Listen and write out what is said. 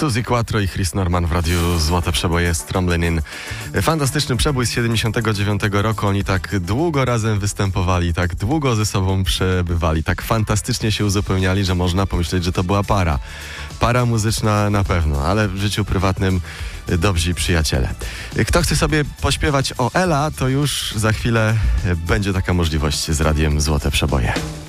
Suzy Quattro i Chris Norman w radiu Złote Przeboje z Tromblin. Fantastyczny przebój z 79 roku. Oni tak długo razem występowali, tak długo ze sobą przebywali, tak fantastycznie się uzupełniali, że można pomyśleć, że to była para. Para muzyczna na pewno, ale w życiu prywatnym dobrzy przyjaciele. Kto chce sobie pośpiewać o Ela, to już za chwilę będzie taka możliwość z radiem Złote Przeboje.